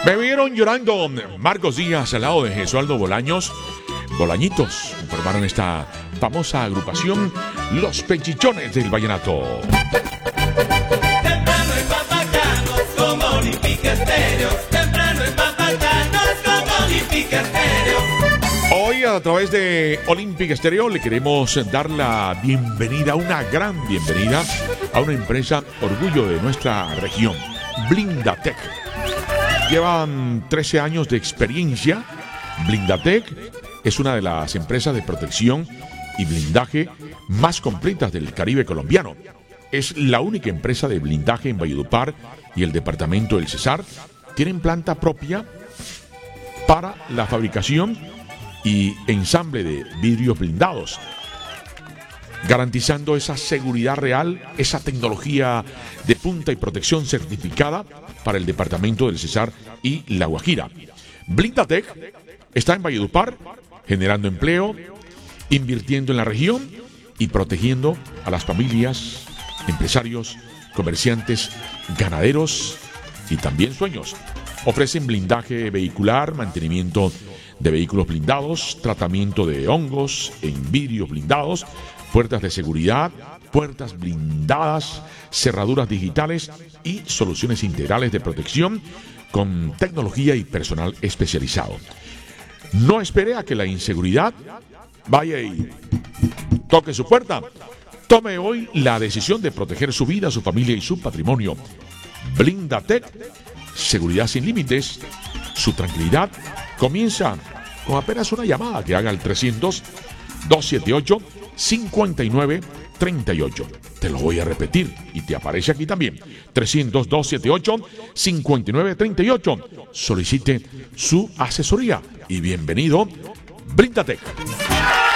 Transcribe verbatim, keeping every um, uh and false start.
Me vieron llorando Marcos Díaz al lado de Jesualdo Bolaños. Bolañitos formaron esta famosa agrupación, Los Pechichones del Vallenato. Temprano en Papacanos como Olímpica Estéreo. Temprano en Papacanos como Olímpica Estéreo. Hoy a través de Olímpica Estéreo le queremos dar la bienvenida, una gran bienvenida a una empresa orgullo de nuestra región, Blindatec. Llevan trece años de experiencia. Blindatec es una de las empresas de protección y blindaje más completas del Caribe colombiano. Es la única empresa de blindaje en Valledupar y el departamento del Cesar. Tienen planta propia para la fabricación y ensamble de vidrios blindados, garantizando esa seguridad real, esa tecnología de punta y protección certificada para el departamento del Cesar y La Guajira. Blindatec está en Valledupar, generando empleo, invirtiendo en la región y protegiendo a las familias, empresarios, comerciantes, ganaderos y también sueños. Ofrecen blindaje vehicular, mantenimiento de vehículos blindados, tratamiento de hongos en vidrios blindados, puertas de seguridad, puertas blindadas, cerraduras digitales y soluciones integrales de protección con tecnología y personal especializado. No espere a que la inseguridad vaya y toque su puerta. Tome hoy la decisión de proteger su vida, su familia y su patrimonio. Blindatec, seguridad sin límites. Su tranquilidad comienza con apenas una llamada que haga al trescientos, doscientos setenta y ocho, cincuenta y nueve treinta y ocho. Te lo voy a repetir y te aparece aquí también. trescientos, doscientos setenta y ocho, cincuenta y nueve treinta y ocho. Solicite su asesoría y bienvenido Blindatec.